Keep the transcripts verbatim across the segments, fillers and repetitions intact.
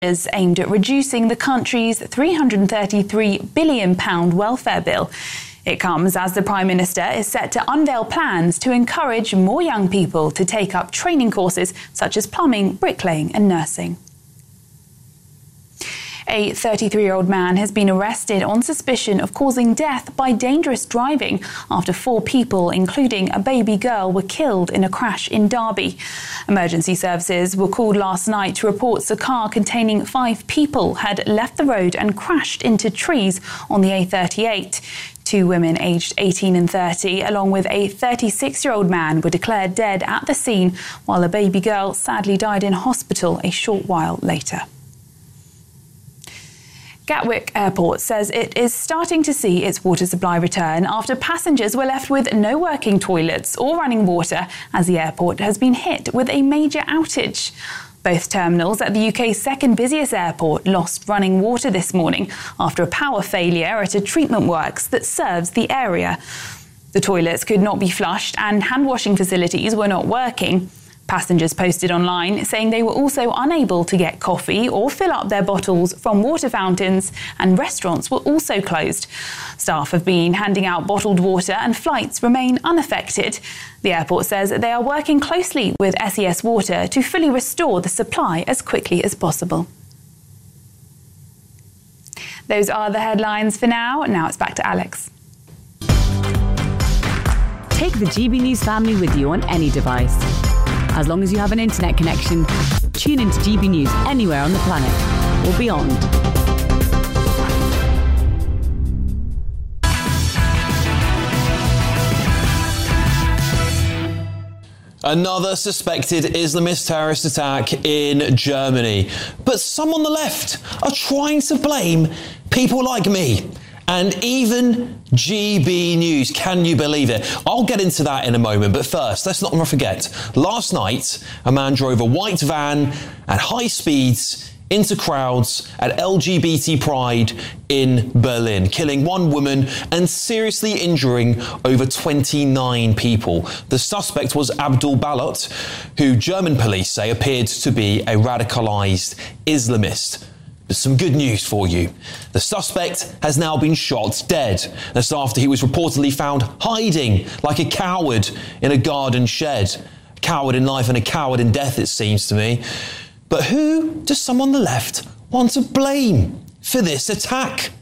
is aimed at reducing the country's three hundred thirty-three billion pounds welfare bill. It comes as the Prime Minister is set to unveil plans to encourage more young people to take up training courses such as plumbing, bricklaying and nursing. A thirty-three-year-old man has been arrested on suspicion of causing death by dangerous driving after four people, including a baby girl, were killed in a crash in Derby. Emergency services were called last night to report a car containing five people had left the road and crashed into trees on the A thirty-eight. Two women aged eighteen and thirty, along with a thirty-six-year-old man, were declared dead at the scene, while a baby girl sadly died in hospital a short while later. Gatwick Airport says it is starting to see its water supply return after passengers were left with no working toilets or running water as the airport has been hit with a major outage. Both terminals at the U K's second busiest airport lost running water this morning after a power failure at a treatment works that serves the area. The toilets could not be flushed and hand washing facilities were not working. Passengers posted online saying they were also unable to get coffee or fill up their bottles from water fountains, and restaurants were also closed. Staff have been handing out bottled water and flights remain unaffected. The airport says they are working closely with S E S Water to fully restore the supply as quickly as possible. Those are the headlines for now. Now it's back to Alex. Take the G B News family with you on any device. As long as you have an internet connection, tune into G B News anywhere on the planet or beyond. Another suspected Islamist terrorist attack in Germany. But some on the left are trying to blame people like me. And even G B News. Can you believe it? I'll get into that in a moment. But first, let's not forget, last night, a man drove a white van at high speeds into crowds at L G B T Pride in Berlin, killing one woman and seriously injuring over twenty-nine people. The suspect was Abdul Balot, who German police say appeared to be a radicalized Islamist. Some good news for you. The suspect has now been shot dead. That's after he was reportedly found hiding like a coward in a garden shed. A coward in life and a coward in death, it seems to me. But who does some on the left want to blame for this attack?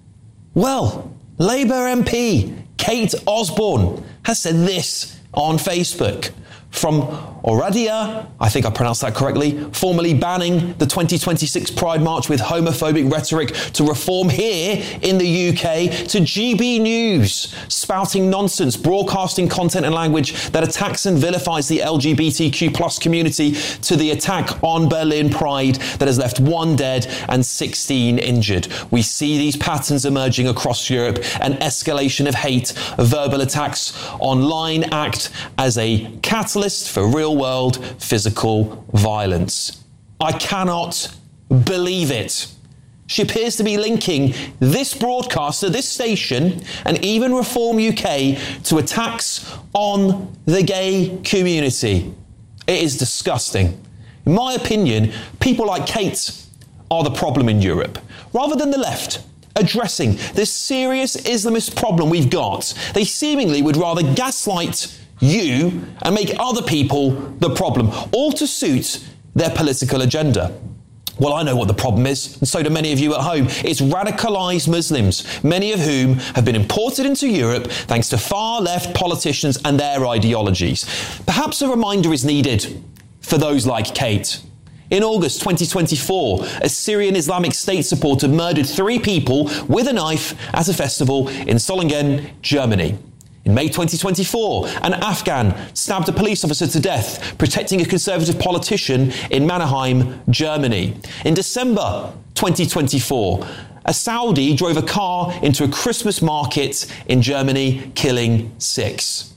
Well, Labour M P Kate Osborne has said this on Facebook. From Oradea, I think I pronounced that correctly, formally banning the twenty twenty-six Pride March with homophobic rhetoric to reform here in the U K, to G B News, spouting nonsense, broadcasting content and language that attacks and vilifies the L G B T Q plus community, to the attack on Berlin Pride that has left one dead and sixteen injured. We see these patterns emerging across Europe. An escalation of hate, verbal attacks online act as a catalyst for real-world physical violence. I cannot believe it. She appears to be linking this broadcaster, this station, and even Reform U K to attacks on the gay community. It is disgusting. In my opinion, people like Kate are the problem in Europe, rather than the left addressing this serious Islamist problem we've got. They seemingly would rather gaslight you and make other people the problem, all to suit their political agenda. Well, I know what the problem is, and so do many of you at home. It's radicalised Muslims, many of whom have been imported into Europe thanks to far-left politicians and their ideologies. Perhaps a reminder is needed for those like Kate. In August twenty twenty-four, a Syrian Islamic State supporter murdered three people with a knife at a festival in Solingen, Germany. In May twenty twenty-four, an Afghan stabbed a police officer to death, protecting a conservative politician in Mannheim, Germany. In December twenty twenty-four, a Saudi drove a car into a Christmas market in Germany, killing six.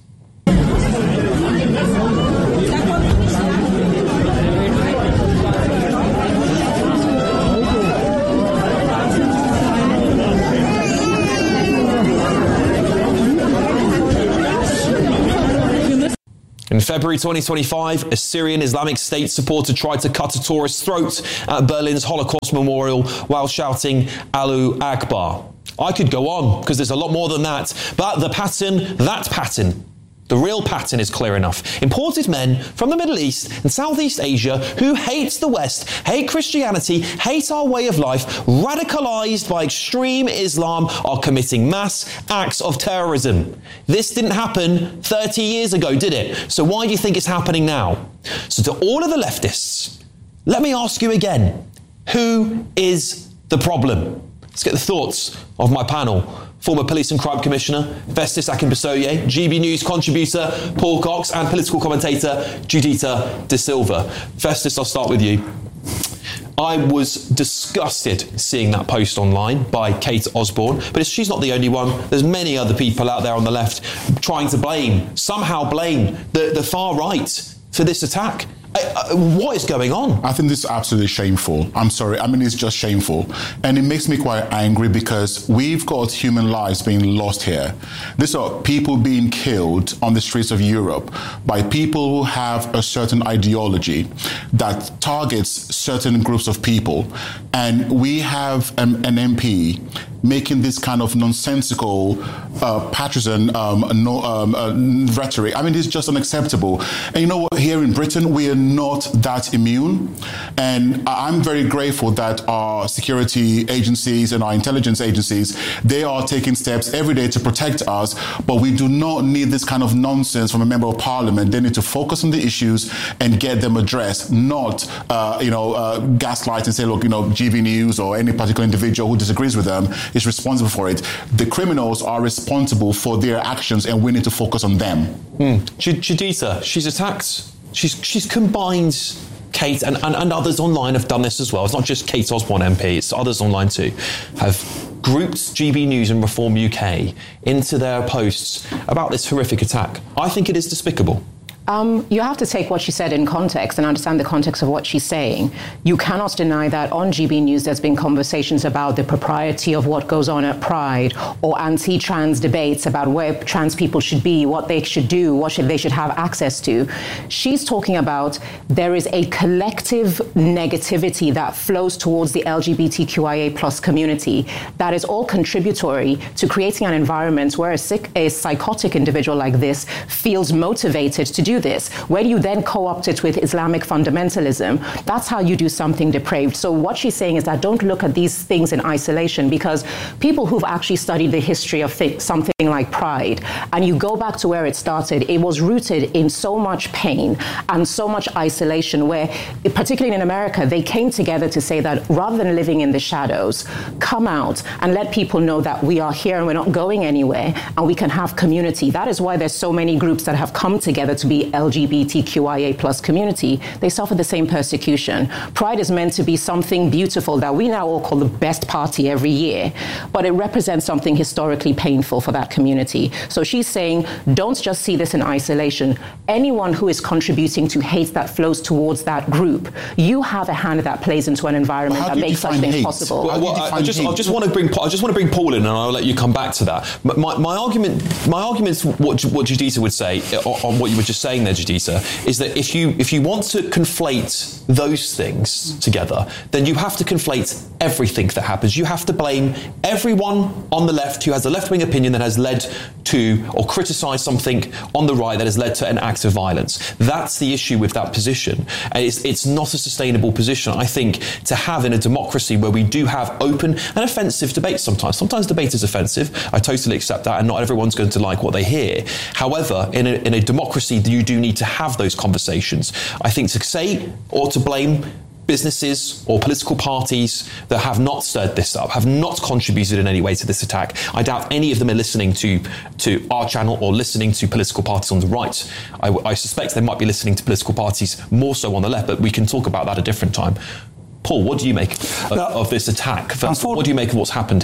In February twenty twenty-five, a Syrian Islamic State supporter tried to cut a tourist's throat at Berlin's Holocaust Memorial while shouting Allahu Akbar. I could go on, because there's a lot more than that, but the pattern, that pattern, the real pattern is clear enough. Imported men from the Middle East and Southeast Asia who hate the West, hate Christianity, hate our way of life, radicalized by extreme Islam, are committing mass acts of terrorism. This didn't happen thirty years ago, did it? So why do you think it's happening now? So to all of the leftists, let me ask you again, who is the problem? Let's get the thoughts of my panel. Former Police and Crime Commissioner Festus Akinbisoye, G B News contributor Paul Cox, and political commentator Juditha De Silva. Festus, I'll start with you. I was disgusted seeing that post online by Kate Osborne, but she's not the only one. There's many other people out there on the left trying to blame, somehow blame, the, the far right for this attack. Uh, what is going on? I think this is absolutely shameful. I'm sorry. I mean, it's just shameful. And it makes me quite angry because we've got human lives being lost here. These are people being killed on the streets of Europe by people who have a certain ideology that targets certain groups of people. And we have um, an M P making this kind of nonsensical uh, partisan um, no, um, uh, rhetoric. I mean, it's just unacceptable. And you know what? Here in Britain, we are not that immune. And I'm very grateful that our security agencies and our intelligence agencies, they are taking steps every day to protect us. But we do not need this kind of nonsense from a member of parliament. They need to focus on the issues and get them addressed, not, uh, you know, uh, gaslight and say, look, you know, G V News or any particular individual who disagrees with them is responsible for it. The criminals are responsible for their actions, and we need to focus on them. Mm. Juditha, she's attacked. She's she's combined Kate and, and, and others online have done this as well. It's not just Kate Osborne M P, it's others online too, have grouped G B News and Reform U K into their posts about this horrific attack. I think it is despicable. Um, you have to take what she said in context and understand the context of what she's saying. You cannot deny that on G B News there's been conversations about the propriety of what goes on at Pride, or anti-trans debates about where trans people should be, what they should do, what should, they should have access to. She's talking about there is a collective negativity that flows towards the L G B T Q I A plus community that is all contributory to creating an environment where a, sick, a psychotic individual like this feels motivated to do this. When you then co-opt it with Islamic fundamentalism, that's how you do something depraved. So what she's saying is that don't look at these things in isolation, because people who've actually studied the history of th- something like Pride, and you go back to where it started, it was rooted in so much pain and so much isolation where, particularly in America, they came together to say that rather than living in the shadows, come out and let people know that we are here and we're not going anywhere and we can have community. That is why there's so many groups that have come together to be L G B T Q I A plus community. They suffer the same persecution. Pride is meant to be something beautiful that we now all call the best party every year, but it represents something historically painful for that community. So she's saying, don't just see this in isolation. Anyone who is contributing to hate that flows towards that group, you have a hand that plays into an environment that makes such things possible. Well, well, I, I just, I just want to bring, I just want to bring Paul in, and I'll let you come back to that. My, my argument, my argument, what what Juditha would say on what you were just saying there, Juditha, is that if you if you want to conflate those things together, then you have to conflate everything that happens. You have to blame everyone on the left who has a left-wing opinion that has led to or criticised something on the right that has led to an act of violence. That's the issue with that position. And it's, it's not a sustainable position, I think, to have in a democracy where we do have open and offensive debates sometimes. Sometimes debate is offensive. I totally accept that, and not everyone's going to like what they hear. However, in a, in a democracy, you do need to have those conversations. I think to say or to blame businesses or political parties that have not stirred this up, have not contributed in any way to this attack, I doubt any of them are listening to, to our channel or listening to political parties on the right. I, I suspect they might be listening to political parties more so on the left, but we can talk about that a different time. Paul, what do you make of, now, of this attack? First, what do you make of what's happened here?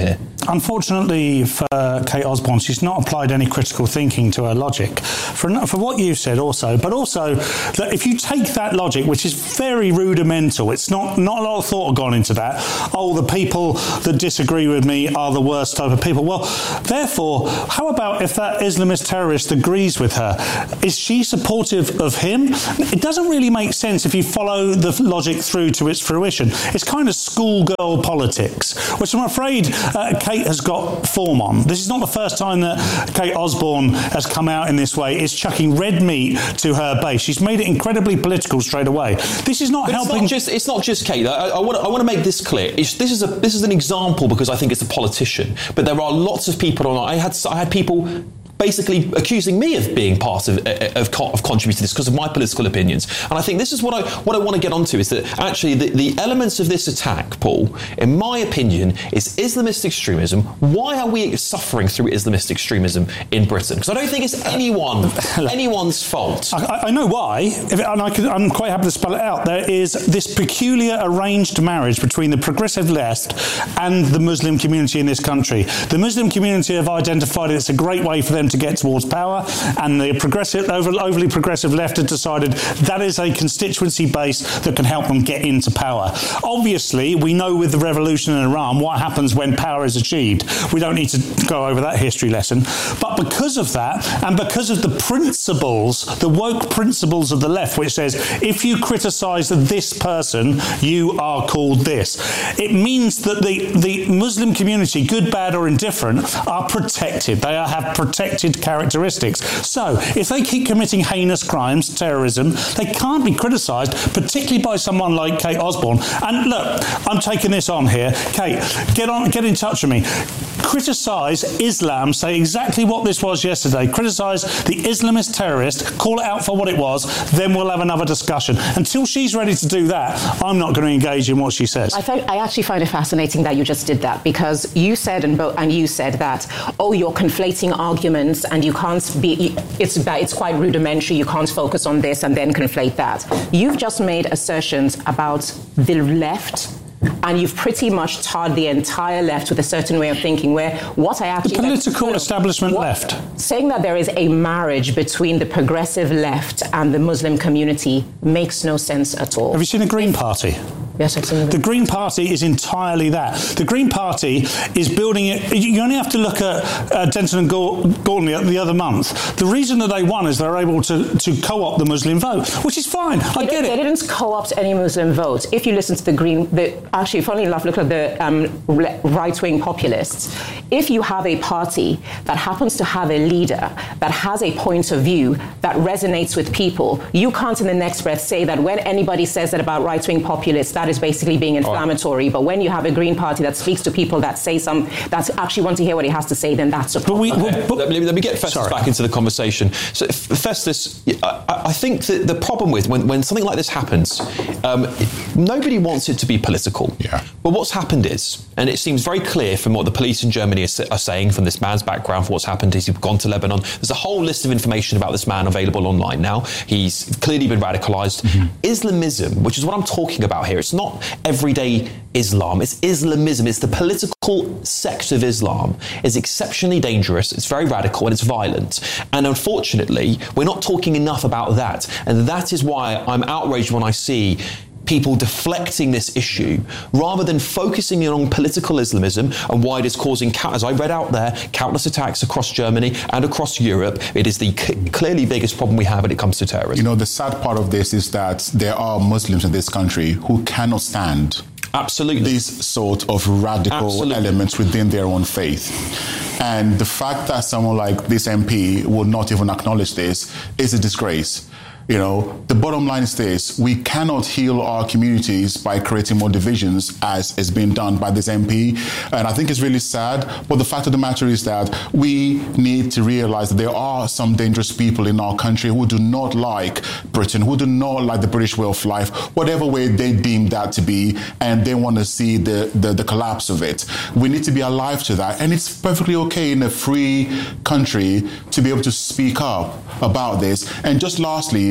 unfortunately for Kate Osborne, she's not applied any critical thinking to her logic. For, for what you've said also, but also that if you take that logic, which is very rudimental, it's not, not a lot of thought gone into that. Oh, the people that disagree with me are the worst type of people. Well, therefore, how about if that Islamist terrorist agrees with her? Is she supportive of him? It doesn't really make sense if you follow the logic through to its fruition. It's kind of schoolgirl politics, which I'm afraid uh, Kate has got form on. This is not the first time that Kate Osborne has come out in this way. It's chucking red meat to her base. She's made it incredibly political straight away. This is not but helping. It's not just, it's not just Kate. I, I, want to, I want to make this clear. It's, this is a this is an example because I think it's a politician. But there are lots of people on. I had I had people basically accusing me of being part of of, of contributing to this because of my political opinions. And I think this is what I what I want to get onto is that actually the, the elements of this attack, Paul, in my opinion, is Islamist extremism. Why are we suffering through Islamist extremism in Britain? Because I don't think it's anyone anyone's fault. I, I know why, if, and I can, I'm quite happy to spell it out. There is this peculiar arranged marriage between the progressive left and the Muslim community in this country. The Muslim community have identified it's a great way for them to get towards power, and the progressive, over, overly progressive left have decided that is a constituency base that can help them get into power. Obviously, we know with the revolution in Iran what happens when power is achieved. We don't need to go over that history lesson. But because of that, and because of the principles, the woke principles of the left, which says if you criticise this person, you are called this, it means that the, the Muslim community, good, bad or indifferent, are protected. They are, have protected characteristics. So, if they keep committing heinous crimes, terrorism, they can't be criticised, particularly by someone like Kate Osborne. And look, I'm taking this on here. Kate, get on, get in touch with me. Criticise Islam, say exactly what this was yesterday. Criticise the Islamist terrorist, call it out for what it was, then we'll have another discussion. Until she's ready to do that, I'm not going to engage in what she says. I, th- I actually find it fascinating that you just did that, because you said and, bo- and you said that, oh, you're conflating arguments and you can't be, it's, it's quite rudimentary, you can't focus on this and then conflate that. You've just made assertions about the left, and you've pretty much tarred the entire left with a certain way of thinking, where what I actually... The political establishment what, left. Saying that there is a marriage between the progressive left and the Muslim community makes no sense at all. Have you seen the Green Party? Yes, I've seen the Green Party is entirely that. The Green Party is building it. You only have to look at uh, Denton and Gordon the other month. The reason that they won is they're able to, to co-opt the Muslim vote, which is fine. I get it. They didn't co-opt any Muslim vote. If you listen to the Green, the, actually, funnily enough, look at the um, right-wing populists. If you have a party that happens to have a leader that has a point of view that resonates with people, you can't in the next breath say that when anybody says that about right-wing populists, that is basically being inflammatory. Right. But when you have a Green Party that speaks to people that say some, that actually want to hear what he has to say, then that's a problem. But we, okay. but, let, me, let me get Festus sorry. back into the conversation. So, Festus, I, I think that the problem with when, when something like this happens, um, nobody wants it to be political. Yeah. But what's happened is, and it seems very clear from what the police in Germany are, are saying, from this man's background, for what's happened, is he's gone to Lebanon. There's a whole list of information about this man available online now. He's clearly been radicalised. Mm-hmm. Islamism, which is what I'm talking about here, it's not everyday Islam, it's Islamism. It's the political sect of Islam. It's exceptionally dangerous, it's very radical, and it's violent. And unfortunately, we're not talking enough about that. And that is why I'm outraged when I see people deflecting this issue rather than focusing in on political Islamism and why it is causing, as I read out there, countless attacks across Germany and across Europe. It is the c- clearly biggest problem we have when it comes to terrorism. You know, the sad part of this is that there are Muslims in this country who cannot stand Absolutely. these sort of radical Absolutely. elements within their own faith. And the fact that someone like this M P will not even acknowledge this is a disgrace. You know, the bottom line is this: we cannot heal our communities by creating more divisions, as is being done by this M P. And I think it's really sad. But the fact of the matter is that we need to realize that there are some dangerous people in our country who do not like Britain, who do not like the British way of life, whatever way they deem that to be, and they want to see the, the, the collapse of it. We need to be alive to that. And it's perfectly okay in a free country to be able to speak up about this. And just lastly,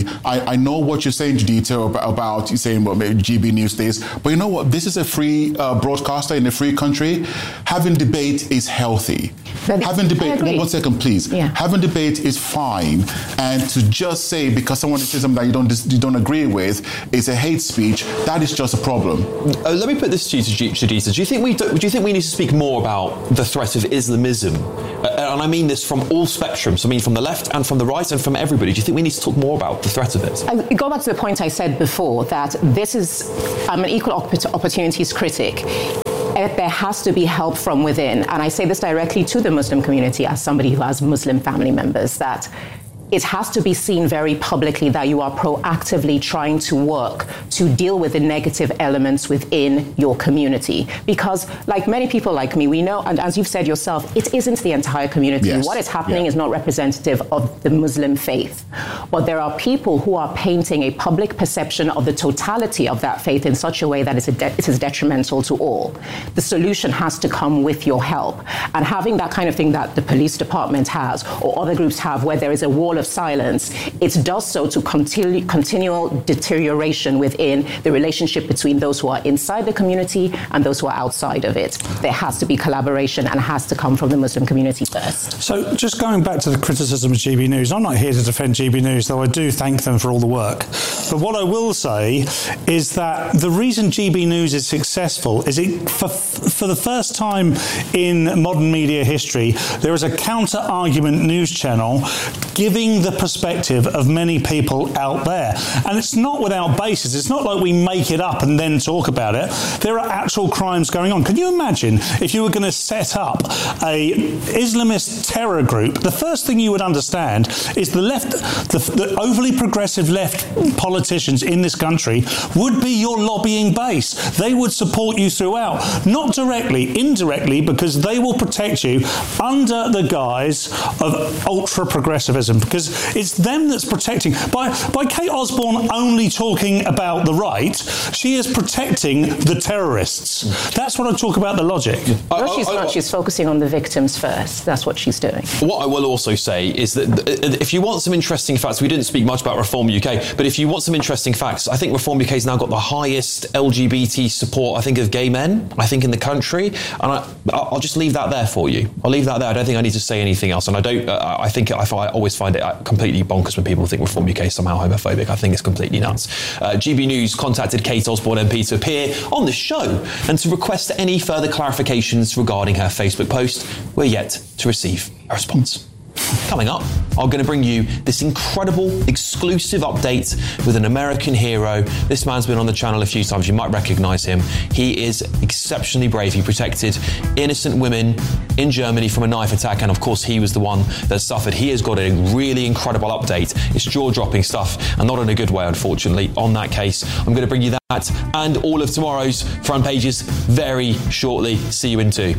I, I know what you're saying, Judita, about, about you saying, well, maybe G B News days, but you know what? This is a free uh, broadcaster in a free country. Having debate is healthy. But Having debate, one, one second, please. Yeah. Having debate is fine, and to just say because someone says something that you don't you don't agree with is a hate speech, that is just a problem. Uh, let me put this to you, Judita. Do you think we do, do you think we need to speak more about the threat of Islamism? Uh, and I mean this from all spectrums. I mean from the left and from the right and from everybody. Do you think we need to talk more about the threat of it? I go back to the point I said before that this is I'm an equal opportunities critic. There has to be help from within. And I say this directly to the Muslim community as somebody who has Muslim family members, that it has to be seen very publicly that you are proactively trying to work to deal with the negative elements within your community. Because like many people like me, we know, and as you've said yourself, it isn't the entire community. Yes. What is happening yeah. is not representative of the Muslim faith. But there are people who are painting a public perception of the totality of that faith in such a way that it is, de- it is detrimental to all. The solution has to come with your help. And having that kind of thing that the police department has or other groups have where there is a wall of silence, it does so to continue continual deterioration within the relationship between those who are inside the community and those who are outside of it. There has to be collaboration and has to come from the Muslim community first. So just going back to the criticism of G B News, I'm not here to defend G B News, though I do thank them for all the work. But what I will say is that the reason G B News is successful is it, for, for the first time in modern media history, there is a counter-argument news channel giving the perspective of many people out there. And it's not without basis. It's not like we make it up and then talk about it. There are actual crimes going on. Can you imagine if you were going to set up a Islamist terror group? The first thing you would understand is the left, the, the overly progressive left politicians in this country would be your lobbying base. They would support you throughout. Not directly, indirectly, because they will protect you under the guise of ultra-progressivism, because it's them that's protecting. By by Kate Osborne only talking about the right, she is protecting the terrorists. That's what I talk about the logic. No, I, she's I, I, not. She's focusing on the victims first. That's what she's doing. What I will also say is that if you want some interesting facts, we didn't speak much about Reform U K, but if you want some interesting facts, I think Reform U K has now got the highest L G B T support, I think, of gay men, I think, in the country. And I, I'll just leave that there for you. I'll leave that there. I don't think I need to say anything else. And I don't, uh, I think I, I always find it completely bonkers when people think Reform U K is somehow homophobic. I think it's completely nuts. Uh, G B News contacted Kate Osborne M P to appear on the show and to request any further clarifications regarding her Facebook post. We're yet to receive a response. Coming up, I'm going to bring you this incredible exclusive update with an American hero. This man's been on the channel a few times. You might recognise him. He is exceptionally brave. He protected innocent women in Germany from a knife attack, and of course he was the one that suffered. He has got a really incredible update. It's jaw-dropping stuff, and not in a good way, unfortunately, on that case. I'm going to bring you that and all of tomorrow's front pages very shortly. See you in two.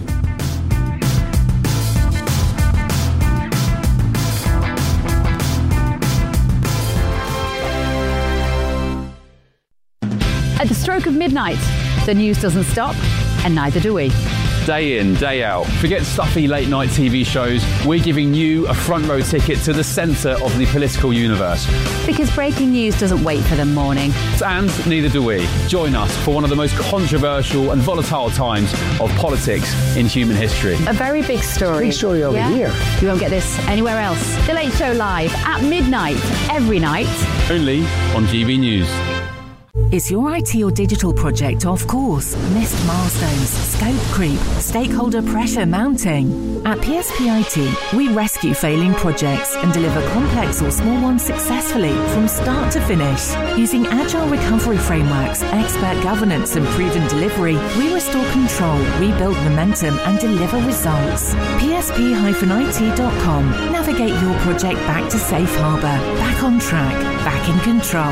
At the stroke of midnight, the news doesn't stop, and neither do we. Day in, day out. Forget stuffy late night T V shows. We're giving you a front row ticket to the centre of the political universe. Because breaking news doesn't wait for the morning. And neither do we. Join us for one of the most controversial and volatile times of politics in human history. A very big story. Big story over yeah? here. You won't get this anywhere else. The Late Show live at midnight every night. Only on G B News. Is your I T or digital project off course? Missed milestones, scope creep, stakeholder pressure mounting? At P S P I T, we rescue failing projects and deliver complex or small ones successfully from start to finish. Using agile recovery frameworks, expert governance and proven delivery, we restore control, rebuild momentum and deliver results. P S P I T dot com. Navigate your project back to safe harbour, back on track, back in control.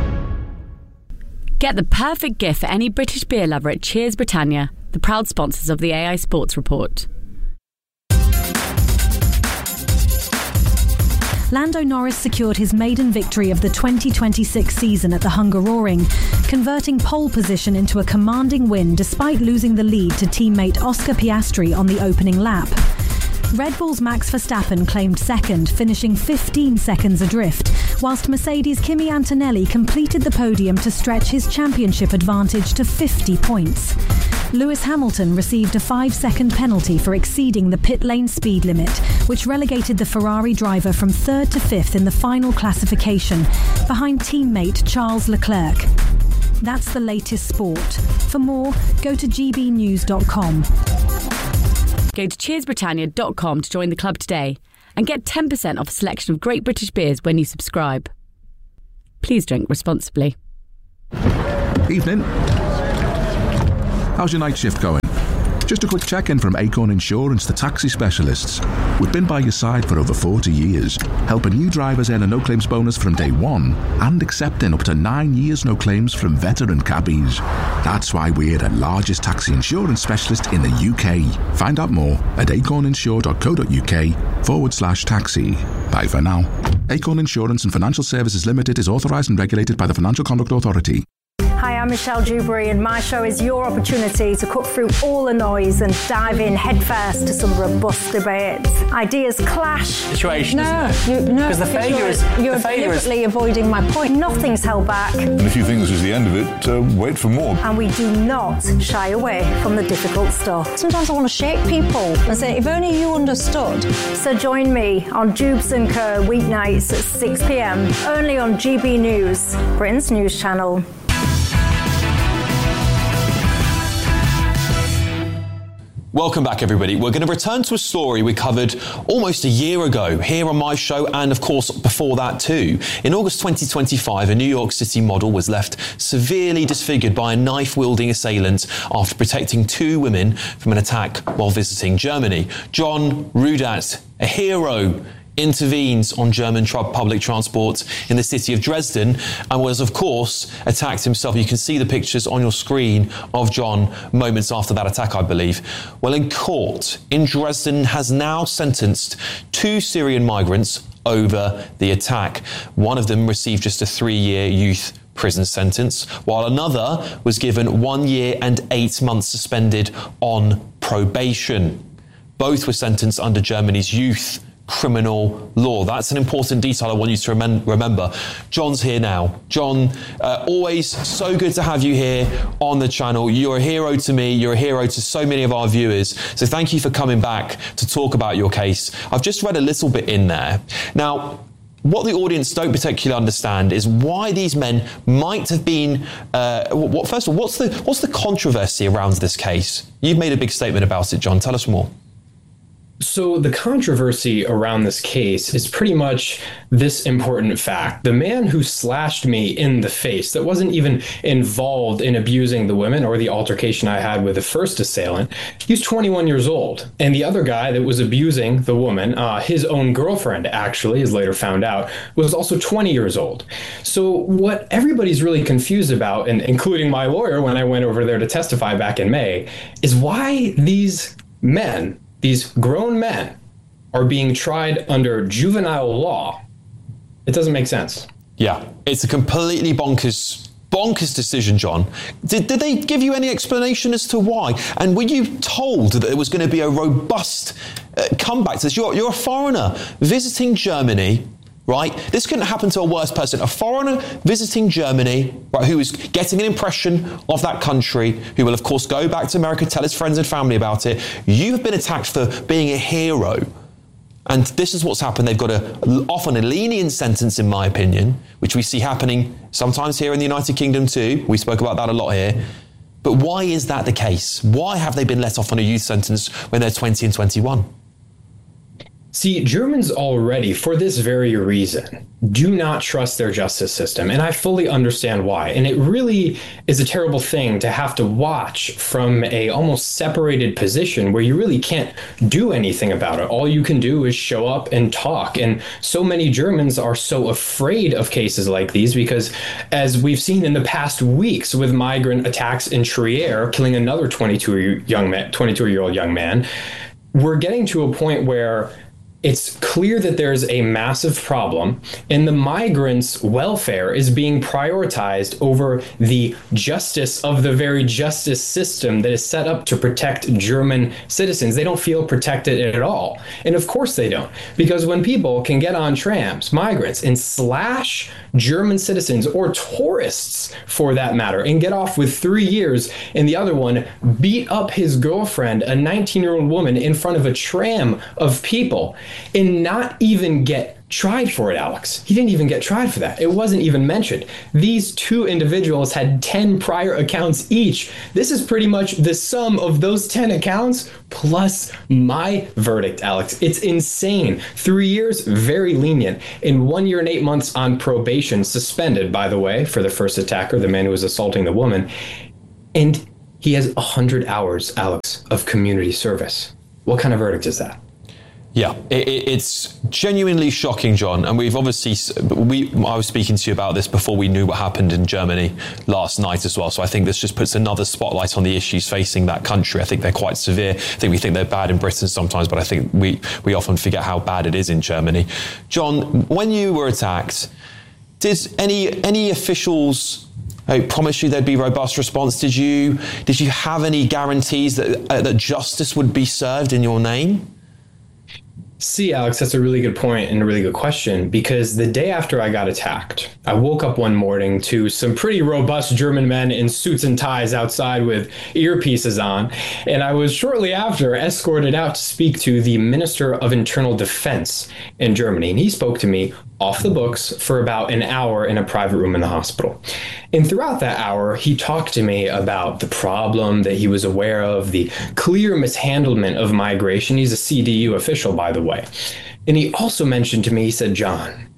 Get the perfect gift for any British beer lover at Cheers Britannia, the proud sponsors of the A I Sports Report. Lando Norris secured his maiden victory of the twenty twenty-six season at the Hungaroring, converting pole position into a commanding win despite losing the lead to teammate Oscar Piastri on the opening lap. Red Bull's Max Verstappen claimed second, finishing fifteen seconds adrift, whilst Mercedes' Kimi Antonelli completed the podium to stretch his championship advantage to fifty points. Lewis Hamilton received a five-second penalty for exceeding the pit lane speed limit, which relegated the Ferrari driver from third to fifth in the final classification, behind teammate Charles Leclerc. That's the latest sport. For more, go to g b news dot com. Go to cheers britannia dot com to join the club today and get ten percent off a selection of great British beers when you subscribe. Please drink responsibly. Evening. How's your night shift going? Just a quick check-in from Acorn Insurance, the taxi specialists. We've been by your side for over forty years, helping new drivers earn a no-claims bonus from day one and accepting up to nine years no claims from veteran cabbies. That's why we're the largest taxi insurance specialist in the U K. Find out more at acorninsure.co.uk forward slash taxi. Bye for now. Acorn Insurance and Financial Services Limited is authorised and regulated by the Financial Conduct Authority. Hi, I'm Michelle Dewberry, and my show is your opportunity to cut through all the noise and dive in headfirst to some robust debates. Ideas clash. Situation, no, isn't it? You, no, because the failure you're, is you're the failure deliberately is... avoiding my point. Nothing's held back. And if you think this is the end of it, uh, wait for more. And we do not shy away from the difficult stuff. Sometimes I want to shake people and say, if only you understood. So join me on Jubes and Co weeknights at six p.m. only on G B News, Britain's news channel. Welcome back, everybody. We're going to return to a story we covered almost a year ago here on my show, and of course before that too. In August twenty twenty-five, a New York City model was left severely disfigured by a knife-wielding assailant after protecting two women from an attack while visiting Germany. John Rudat, a hero, intervenes on German public transport in the city of Dresden and was, of course, attacked himself. You can see the pictures on your screen of John moments after that attack, I believe. Well, in court in Dresden has now sentenced two Syrian migrants over the attack. One of them received just a three-year youth prison sentence, while another was given one year and eight months suspended on probation. Both were sentenced under Germany's youth criminal law. That's an important detail I want you to remem- remember. John's here now. John, uh, always so good to have you here on the channel. You're a hero to me. You're a hero to so many of our viewers. So thank you for coming back to talk about your case. I've just read a little bit in there. Now, what the audience don't particularly understand is why these men might have been. Uh, what, first of all, what's the what's the controversy around this case? You've made a big statement about it, John. Tell us more. So the controversy around this case is pretty much this important fact. The man who slashed me in the face, that wasn't even involved in abusing the women or the altercation I had with the first assailant, he was twenty-one years old. And the other guy that was abusing the woman, uh, his own girlfriend, actually, as later found out, was also twenty years old. So what everybody's really confused about, and including my lawyer when I went over there to testify back in May, is why these men, these grown men, are being tried under juvenile law. It doesn't make sense. Yeah, it's a completely bonkers, bonkers decision, John. Did, did they give you any explanation as to why? And were you told that there was going to be a robust uh, comeback to this? You're, you're a foreigner visiting Germany, right? This couldn't happen to a worse person. A foreigner visiting Germany, right, who is getting an impression of that country, who will, of course, go back to America, tell his friends and family about it. You have been attacked for being a hero. And this is what's happened. They've got a, often a lenient sentence, in my opinion, which we see happening sometimes here in the United Kingdom too. We spoke about that a lot here. But why is that the case? Why have they been let off on a youth sentence when they're twenty and twenty-one? See, Germans already, for this very reason, do not trust their justice system. And I fully understand why. And it really is a terrible thing to have to watch from a almost separated position where you really can't do anything about it. All you can do is show up and talk. And so many Germans are so afraid of cases like these because, as we've seen in the past weeks with migrant attacks in Trier, killing another twenty-two-year-old young man, twenty-two-year-old young man, we're getting to a point where it's clear that there's a massive problem, and the migrants' welfare is being prioritized over the justice of the very justice system that is set up to protect German citizens. They don't feel protected at all. And of course they don't, because when people can get on trams, migrants, and slash German citizens or tourists for that matter, and get off with three years, and the other one beat up his girlfriend, a nineteen-year-old woman, in front of a tram of people, and not even get tried for it, Alex. He didn't even get tried for that. It wasn't even mentioned. These two individuals had ten prior accounts each. This is pretty much the sum of those ten accounts plus my verdict, Alex. It's insane. Three years, very lenient. And one year and eight months on probation, suspended, by the way, for the first attacker, the man who was assaulting the woman. And he has one hundred hours, Alex, of community service. What kind of verdict is that? Yeah, it, it's genuinely shocking, John. And we've obviously, we, I was speaking to you about this before we knew what happened in Germany last night as well. So I think this just puts another spotlight on the issues facing that country. I think they're quite severe. I think we think they're bad in Britain sometimes, but I think we, we often forget how bad it is in Germany. John, when you were attacked, did any any officials I promise you there'd be robust response? Did you did you have any guarantees that uh, that justice would be served in your name? See, Alex, that's a really good point and a really good question, because the day after I got attacked, I woke up one morning to some pretty robust German men in suits and ties outside with earpieces on, and I was shortly after escorted out to speak to the Minister of Internal Defense in Germany, and he spoke to me off the books for about an hour in a private room in the hospital. And throughout that hour, he talked to me about the problem that he was aware of, the clear mishandlement of migration. He's a C D U official, by the way. And he also mentioned to me, he said, John,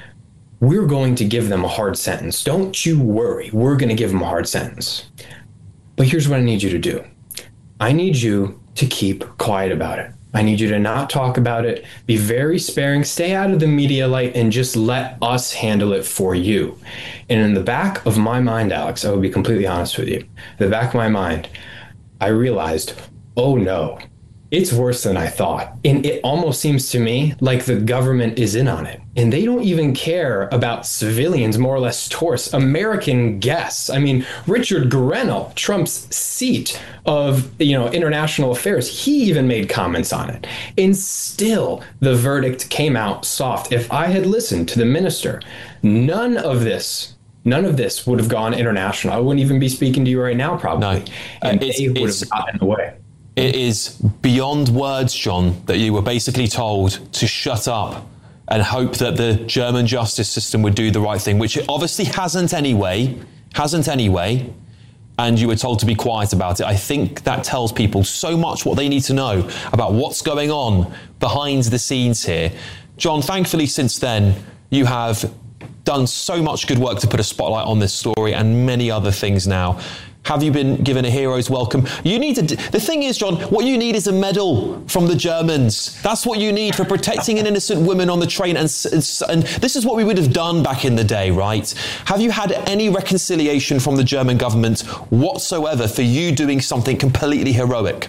we're going to give them a hard sentence. Don't you worry. We're going to give them a hard sentence. But here's what I need you to do. I need you to keep quiet about it. I need you to not talk about it, be very sparing, stay out of the media light, and just let us handle it for you. And in the back of my mind, Alex, I will be completely honest with you, in the back of my mind, I realized, oh no, it's worse than I thought. And it almost seems to me like the government is in on it. And they don't even care about civilians, more or less tourists, American guests. I mean, Richard Grenell, Trump's seat of, you know, international affairs, he even made comments on it. And still, the verdict came out soft. If I had listened to the minister, none of this None of this would have gone international. I wouldn't even be speaking to you right now, probably. No. And uh, they would have gotten in the way. It is beyond words, John, that you were basically told to shut up and hope that the German justice system would do the right thing, which it obviously hasn't anyway, hasn't anyway, and you were told to be quiet about it. I think that tells people so much what they need to know about what's going on behind the scenes here. John, thankfully since then, you have done so much good work to put a spotlight on this story and many other things now. Have you been given a hero's welcome? You need to, the thing is, John, what you need is a medal from the Germans. That's what you need for protecting an innocent woman on the train. And, and this is what we would have done back in the day, right? Have you had any reconciliation from the German government whatsoever for you doing something completely heroic?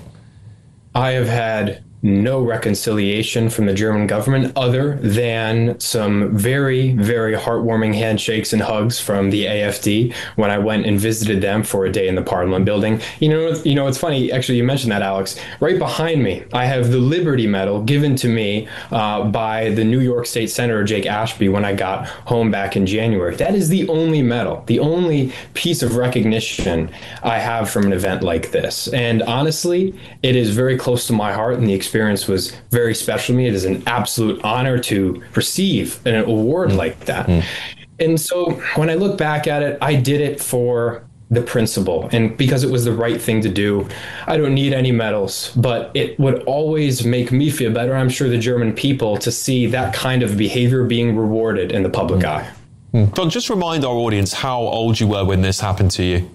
I have had no reconciliation from the German government other than some very, very heartwarming handshakes and hugs from the A F D when I went and visited them for a day in the Parliament building. You know, you know, it's funny, actually, you mentioned that, Alex. Right behind me, I have the Liberty Medal given to me uh, by the New York State Senator Jake Ashby when I got home back in January. That is the only medal, the only piece of recognition I have from an event like this. And honestly, it is very close to my heart, and the experience experience was very special to me. It is an absolute honor to receive an award like that. Mm. And so when I look back at it, I did it for the principle and because it was the right thing to do. I don't need any medals, but it would always make me feel better, I'm sure the German people, to see that kind of behavior being rewarded in the public mm. eye. Mm. John, just remind our audience how old you were when this happened to you.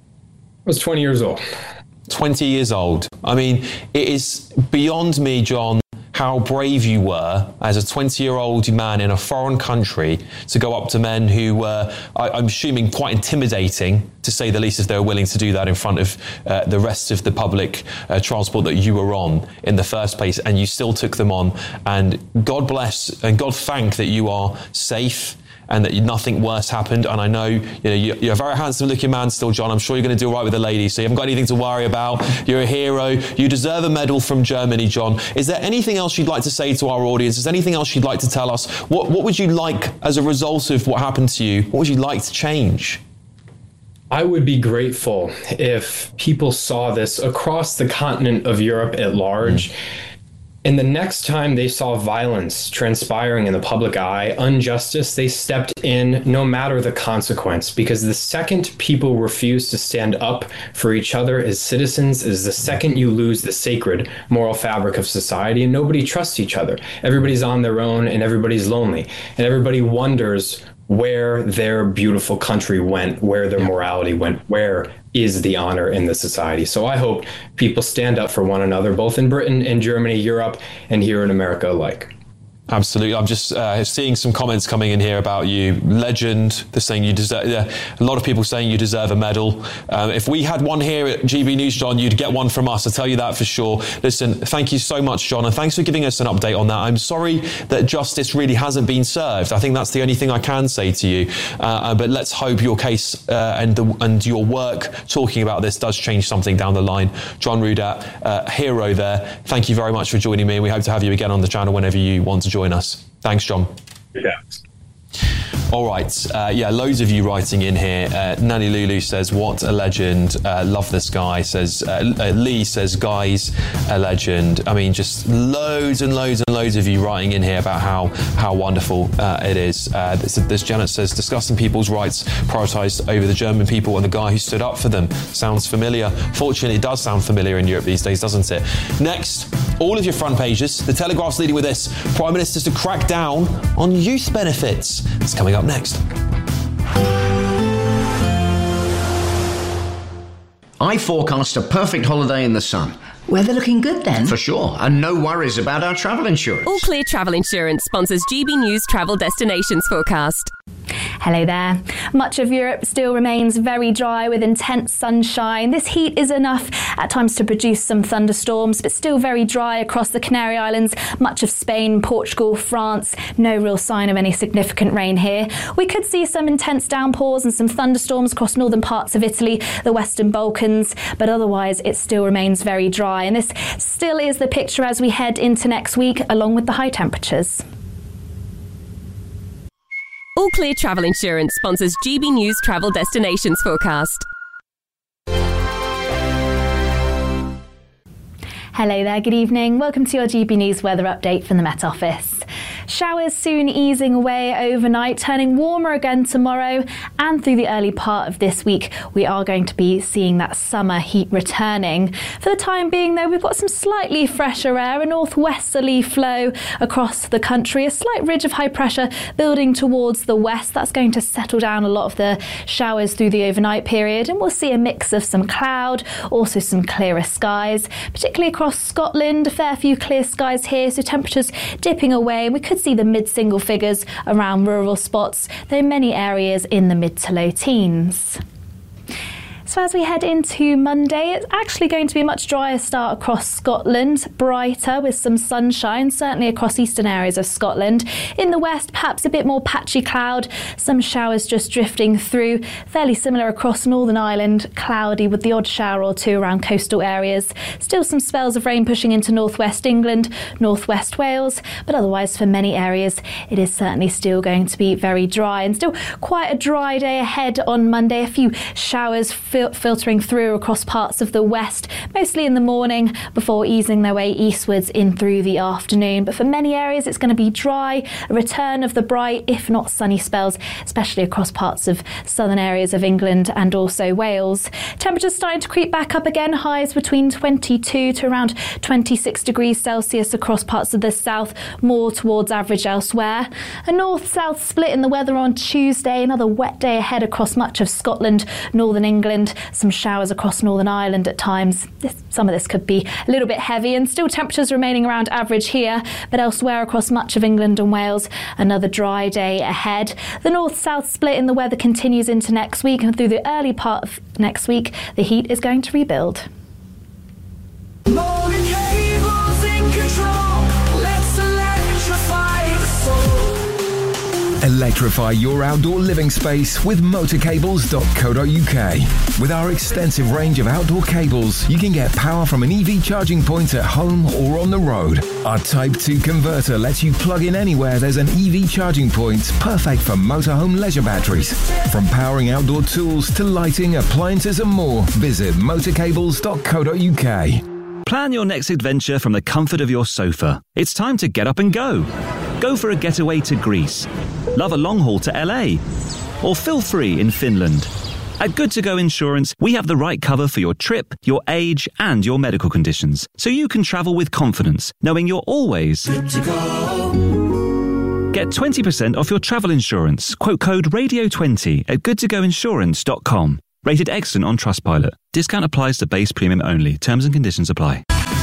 I was twenty years old. twenty years old. I mean, it is beyond me, John, how brave you were as a twenty-year-old man in a foreign country to go up to men who were, I, I'm assuming, quite intimidating, to say the least, if they were willing to do that in front of uh, the rest of the public uh, transport that you were on in the first place, and you still took them on. And God bless and God thank that you are safe and that nothing worse happened. And I know, you know, you're a very handsome looking man still, John. I'm sure you're going to do all right with the ladies, so you haven't got anything to worry about. You're a hero. You deserve a medal from Germany, John. Is there anything else you'd like to say to our audience? Is there anything else you'd like to tell us? What, what would you like, as a result of what happened to you, what would you like to change? I would be grateful if people saw this across the continent of Europe at large. Mm. And the next time they saw violence transpiring in the public eye, injustice, they stepped in no matter the consequence. Because the second people refuse to stand up for each other as citizens is the second you lose the sacred moral fabric of society, and nobody trusts each other. Everybody's on their own and everybody's lonely. And everybody wonders where their beautiful country went, where their morality went, where is the honor in the society. So I hope people stand up for one another, both in Britain and Germany, Europe, and here in America alike. Absolutely. I'm just uh, seeing some comments coming in here about you. Legend. They're saying you deserve, yeah, a lot of people saying you deserve a medal. Um, if we had one here at G B News, John, you'd get one from us. I'll tell you that for sure. Listen, thank you so much, John, and thanks for giving us an update on that. I'm sorry that justice really hasn't been served. I think that's the only thing I can say to you. Uh, but let's hope your case uh, and, the, and your work talking about this does change something down the line. John Rudat, uh, hero there. Thank you very much for joining me, and we hope to have you again on the channel whenever you want to join us. Thanks, John. Yeah. All right. Uh, yeah, loads of you writing in here. Uh, Nanny Lulu says, what a legend. Uh, love this guy. Says uh, uh, Lee says, guys, a legend. I mean, just loads and loads and loads of you writing in here about how how wonderful uh, it is. Uh, this, this Janet says, discussing people's rights prioritised over the German people and the guy who stood up for them. Sounds familiar. Fortunately, it does sound familiar in Europe these days, doesn't it? Next, all of your front pages. The Telegraph's leading with this. Prime Minister's to crack down on youth benefits. It's coming up next. I forecast a perfect holiday in the sun. Weather looking good then? For sure, and no worries about our travel insurance. All Clear Travel Insurance sponsors G B News Travel Destinations Forecast. Hello there. Much of Europe still remains very dry with intense sunshine. This heat is enough at times to produce some thunderstorms, but still very dry across the Canary Islands, much of Spain, Portugal, France. No real sign of any significant rain here. We could see some intense downpours and some thunderstorms across northern parts of Italy, the Western Balkans, but otherwise it still remains very dry. And this still is the picture as we head into next week, along with the high temperatures. All Clear Travel Insurance sponsors G B News Travel Destinations Forecast. Hello there, good evening. Welcome to your G B News weather update from the Met Office. Showers soon easing away overnight, turning warmer again tomorrow, and through the early part of this week we are going to be seeing that summer heat returning. For the time being though, we've got some slightly fresher air, a northwesterly flow across the country, a slight ridge of high pressure building towards the west. That's going to settle down a lot of the showers through the overnight period, and we'll see a mix of some cloud, also some clearer skies, particularly across Scotland. A fair few clear skies here, so temperatures dipping away. We could see the mid-single figures around rural spots, though many areas in the mid to low teens. So as we head into Monday, it's actually going to be a much drier start across Scotland, brighter with some sunshine, certainly across eastern areas of Scotland. In the west, perhaps a bit more patchy cloud, some showers just drifting through, fairly similar across Northern Ireland, cloudy with the odd shower or two around coastal areas. Still some spells of rain pushing into northwest England, northwest Wales, but otherwise for many areas it is certainly still going to be very dry, and still quite a dry day ahead on Monday. A few showers fil- filtering through across parts of the west, mostly in the morning before easing their way eastwards in through the afternoon. But for many areas it's going to be dry, a return of the bright, if not sunny spells, especially across parts of southern areas of England and also Wales. Temperatures starting to creep back up again, highs between twenty-two to around twenty-six degrees Celsius across parts of the south, more towards average elsewhere. A north-south split in the weather on Tuesday, another wet day ahead across much of Scotland, northern England and some showers across Northern Ireland at times. This, some of this could be a little bit heavy, and still temperatures remaining around average here, but elsewhere across much of England and Wales, another dry day ahead. The north-south split in the weather continues into next week, and through the early part of next week, the heat is going to rebuild. Morgan cables in control. Let's electrify the soul. Electrify your outdoor living space with motor cables dot co dot U K. With our extensive range of outdoor cables, you can get power from an E V charging point at home or on the road. Our Type two converter lets you plug in anywhere there's an E V charging point, perfect for motorhome leisure batteries. From powering outdoor tools to lighting, appliances and more, visit motor cables dot co dot U K. Plan your next adventure from the comfort of your sofa. It's time to get up and go. Go for a getaway to Greece. Love a long haul to L A. Or feel free in Finland. At Good To Go Insurance, we have the right cover for your trip, your age, and your medical conditions, so you can travel with confidence, knowing you're always good to go. Get twenty percent off your travel insurance. Quote code radio twenty at good to go insurance dot com. Rated excellent on Trustpilot. Discount applies to base premium only. Terms and conditions apply.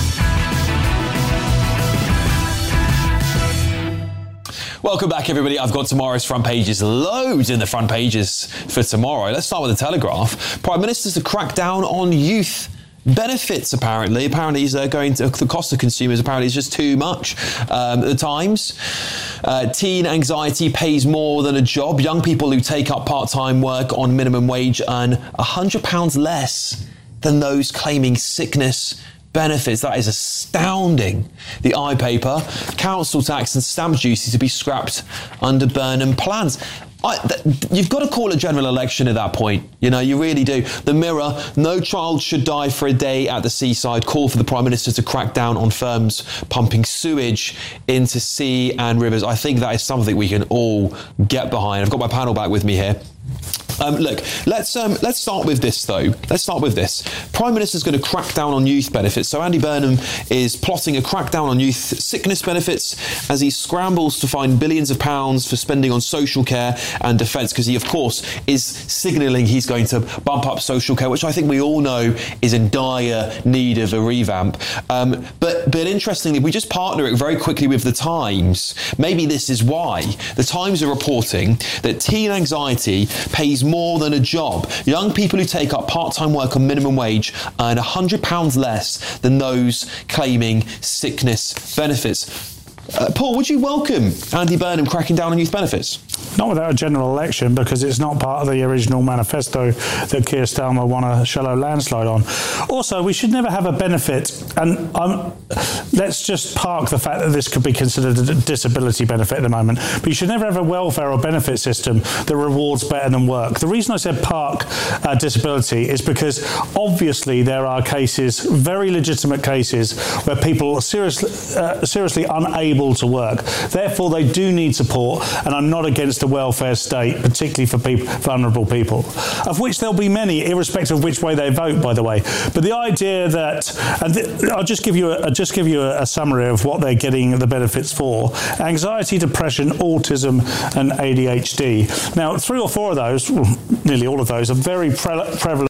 Welcome back, everybody. I've got tomorrow's front pages. Loads in the front pages for tomorrow. Let's start with the Telegraph. Prime Minister's to crack down on youth benefits, apparently. Apparently, they're going to, the cost of consumers apparently is just too much. Um, at the Times, uh, teen anxiety pays more than a job. Young people who take up part-time work on minimum wage earn one hundred pounds less than those claiming sickness benefits. That is astounding. The iPaper, council tax and stamp duty to be scrapped under Burnham plans. I, th- you've got to call a general election at that point. You know, you really do. The Mirror, no child should die for a day at the seaside. Call for the Prime Minister to crack down on firms pumping sewage into sea and rivers. I think that is something we can all get behind. I've got my panel back with me here. Um, look, let's um, let's start with this, though. Let's start with this. Prime Minister's going to crack down on youth benefits. So Andy Burnham is plotting a crackdown on youth sickness benefits as he scrambles to find billions of pounds for spending on social care and defence, because he, of course, is signalling he's going to bump up social care, which I think we all know is in dire need of a revamp. Um, but, but interestingly, we just partner it very quickly with The Times. Maybe this is why. The Times are reporting that teen anxiety pays more than a job. Young people who take up part-time work on minimum wage earn one hundred pounds less than those claiming sickness benefits. Uh, Paul, would you welcome Andy Burnham cracking down on youth benefits? Not without a general election, because it's not part of the original manifesto that Keir Starmer won a shallow landslide on. Also, we should never have a benefit, and um, let's just park the fact that this could be considered a disability benefit at the moment, but you should never have a welfare or benefit system that rewards better than work. The reason I said park uh, disability is because obviously there are cases, very legitimate cases, where people are seriously, uh, seriously unable to work. Therefore, they do need support, and I'm not against the welfare state, particularly for people, vulnerable people, of which there'll be many, irrespective of which way they vote, by the way. But the idea that, and th- I'll just give you a, I'll just give you a, a summary of what they're getting the benefits for: anxiety, depression, autism, and A D H D. Now, three or four of those, well, nearly all of those, are very pre- prevalent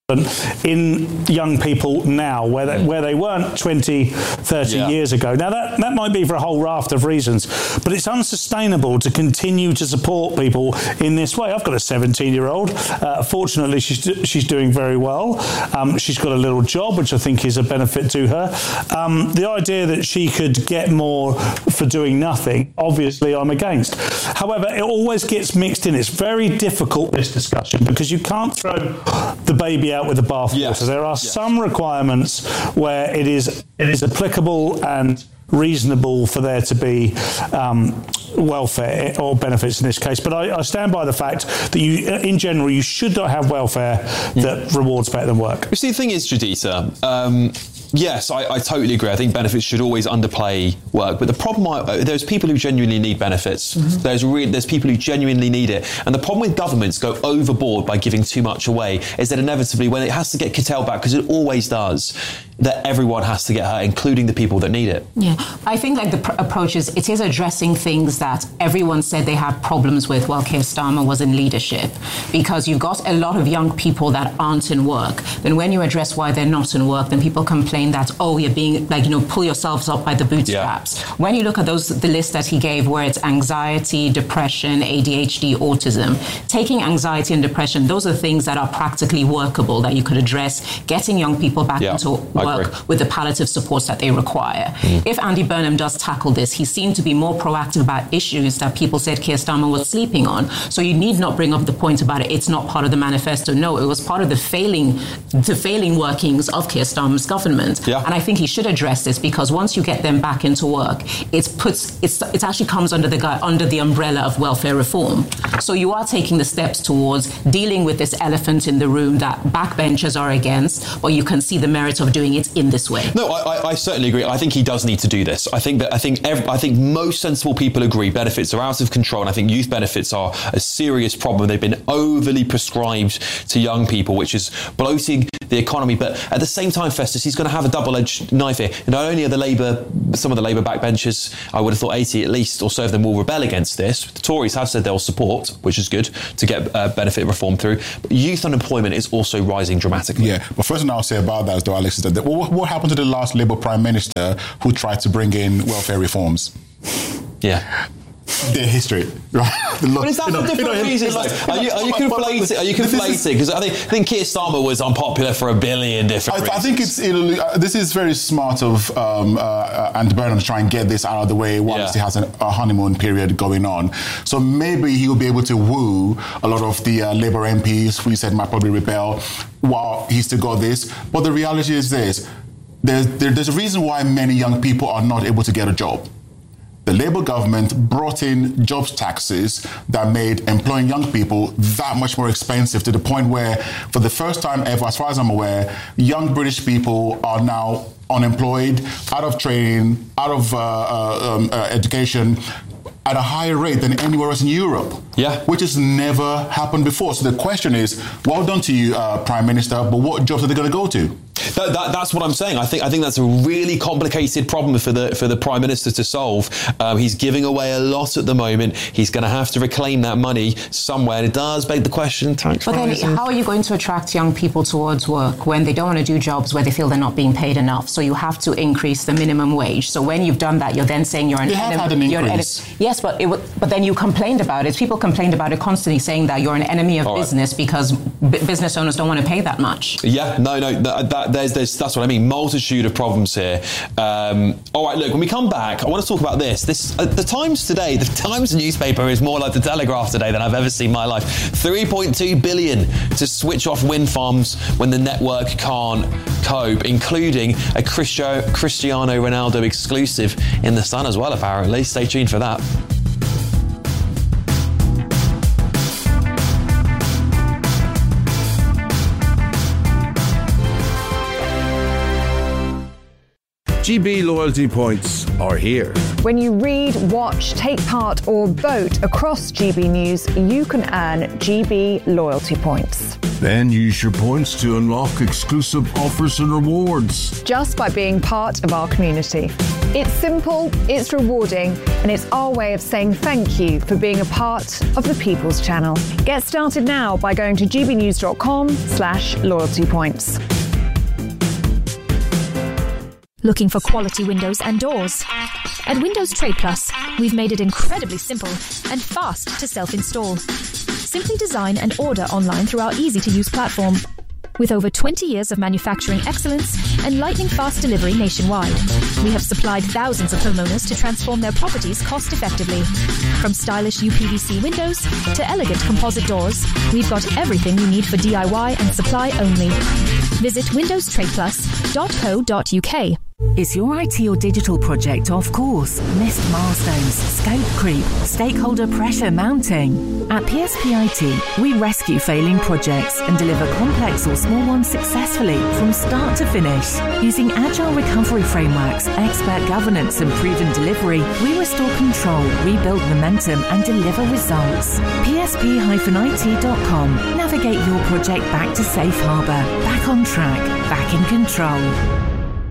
in young people now, where they, where they weren't twenty, thirty yeah. years ago. Now, that, that might be for a whole raft of reasons, but it's unsustainable to continue to support people in this way. I've got a seventeen-year-old. Uh, fortunately, she's she's doing very well. Um, she's got a little job, which I think is a benefit to her. Um, the idea that she could get more for doing nothing, obviously, I'm against. However, it always gets mixed in. It's very difficult, this discussion, because you can't throw the baby out with the bathwater. Yes. There are yes. some requirements where it is it is applicable and reasonable for there to be um, welfare or benefits in this case. But I, I stand by the fact that you, in general, you should not have welfare that mm. rewards better than work. You see, the thing is, Juditha, um, yes, I, I totally agree. I think benefits should always underplay work. But the problem, I, there's people who genuinely need benefits. Mm-hmm. There's re- there's people who genuinely need it. And the problem with governments go overboard by giving too much away is that inevitably, when it has to get curtailed back, because it always does, that everyone has to get hurt, including the people that need it. Yeah, I think like the pr- approach is, it is addressing things that everyone said they had problems with while Keir Starmer was in leadership, because you've got a lot of young people that aren't in work. Then when you address why they're not in work, then people complain that, oh, you're being like, you know, pull yourselves up by the bootstraps. Yeah. When you look at those, the list that he gave, where it's anxiety, depression, A D H D, autism, taking anxiety and depression, those are things that are practically workable that you could address, getting young people back yeah, into work with the palliative supports that they require. Mm. If Andy Burnham does tackle this, he seemed to be more proactive about issues that people said Keir Starmer was sleeping on. So you need not bring up the point about it. It's not part of the manifesto. No, it was part of the failing, the failing workings of Keir Starmer's government. Yeah. And I think he should address this, because once you get them back into work, it puts it's it actually comes under the under the umbrella of welfare reform. So you are taking the steps towards dealing with this elephant in the room that backbenchers are against, but you can see the merit of doing it in this way. No, I, I certainly agree. I think he does need to do this. I think that I think every, I think most sensible people agree benefits are out of control, and I think youth benefits are a serious problem. They've been overly prescribed to young people, which is bloating the economy. But at the same time, Festus, he's going to have a double-edged knife here. Not only are the Labour, some of the Labour backbenchers, I would have thought eighty at least or so of them will rebel against this. The Tories have said they'll support, which is good, to get uh, benefit reform through. But youth unemployment is also rising dramatically. Yeah, but first thing I'll say about that is, though, Alex, is that what, what happened to the last Labour Prime Minister who tried to bring in welfare reforms? Yeah. Their history, right? But is that for different reasons? Like, are you, are you conflating? Are you conflating? Because I think, I think Keir Starmer was unpopular for a billion different I, reasons. I think it's it, uh, this is very smart of um, uh, Andy Burnham to try and get this out of the way whilst yeah. he has an, a honeymoon period going on. So maybe he'll be able to woo a lot of the uh, Labour M Ps who he said might probably rebel while he's still got this. But the reality is this: there's, there, there's a reason why many young people are not able to get a job. The Labour government brought in jobs taxes that made employing young people that much more expensive, to the point where, for the first time ever, as far as I'm aware, young British people are now unemployed, out of training, out of uh, uh, um, uh, education, at a higher rate than anywhere else in Europe. Yeah. Which has never happened before. So the question is, well done to you, uh, Prime Minister, but what jobs are they going to go to? That, that, that's what I'm saying. I think I think that's a really complicated problem for the for the Prime Minister to solve. Um, he's giving away a lot at the moment. He's going to have to reclaim that money somewhere. And it does beg the question, tax But then how are you going to attract young people towards work when they don't want to do jobs where they feel they're not being paid enough? So you have to increase the minimum wage. So when you've done that, you're then saying you're an they have enemy. Had an increase. An, yes, but it, but then you complained about it. People complained about it constantly, saying that you're an enemy of All business right. because b- business owners don't want to pay that much. Yeah, no, no, that, that, there's, there's, that's what I mean. Multitude of problems here. Um, all right, look, when we come back, I want to talk about this. This uh, the Times today, the Times newspaper is more like the Telegraph today than I've ever seen in my life. three point two billion to switch off wind farms when the network can't cope, including a Cristiano Ronaldo exclusive in The Sun as well, apparently. Stay tuned for that. G B loyalty points are here. When you read, watch, take part or vote across G B News, you can earn G B loyalty points. Then use your points to unlock exclusive offers and rewards. Just by being part of our community. It's simple, it's rewarding, and it's our way of saying thank you for being a part of the People's Channel. Get started now by going to gbnews.com slash loyalty points. Looking for quality windows and doors? At Windows Trade Plus, we've made it incredibly simple and fast to self-install. Simply design and order online through our easy-to-use platform. With over twenty years of manufacturing excellence and lightning-fast delivery nationwide, we have supplied thousands of homeowners to transform their properties cost-effectively. From stylish U P V C windows to elegant composite doors, we've got everything you need for D I Y and supply only. Visit windows trade plus dot co dot uk. Is your I T or digital project off course? Missed milestones, scope creep, stakeholder pressure mounting? At P S P I T, we rescue failing projects and deliver complex or small ones successfully from start to finish. Using agile recovery frameworks, expert governance and proven delivery, we restore control, rebuild momentum and deliver results. P S P I T dot com. Navigate your project back to safe harbour, back on track, back in control.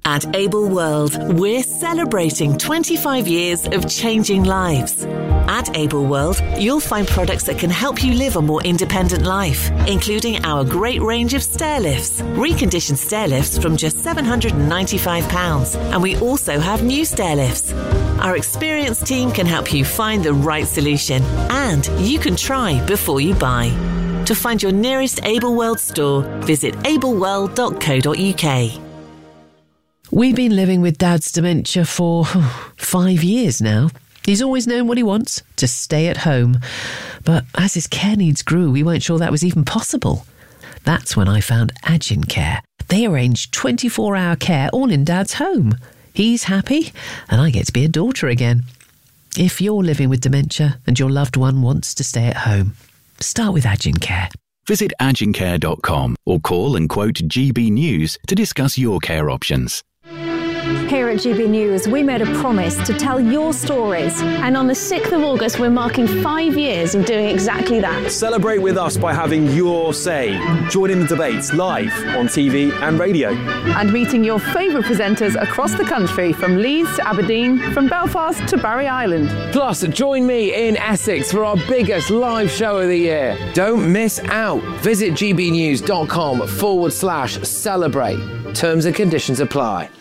At Able World, we're celebrating twenty-five years of changing lives. At Able World, you'll find products that can help you live a more independent life, including our great range of stair lifts, reconditioned stair lifts from just seven hundred ninety-five pounds, and we also have new stair lifts. Our experienced team can help you find the right solution, and you can try before you buy. To find your nearest Able World store, visit able world dot co dot uk. We've been living with Dad's dementia for five years now. He's always known what he wants, to stay at home. But as his care needs grew, we weren't sure that was even possible. That's when I found Agin Care. They arrange twenty-four hour care all in Dad's home. He's happy, and I get to be a daughter again. If you're living with dementia and your loved one wants to stay at home, start with Agin Care. Visit agin care dot com or call and quote G B News to discuss your care options. Here at G B News, we made a promise to tell your stories. And on the sixth of August, we're marking five years of doing exactly that. Celebrate with us by having your say. Join in the debates live on T V and radio. And meeting your favourite presenters across the country, from Leeds to Aberdeen, from Belfast to Barry Island. Plus, join me in Essex for our biggest live show of the year. Don't miss out. Visit gbnews.com forward slash celebrate. Terms and conditions apply.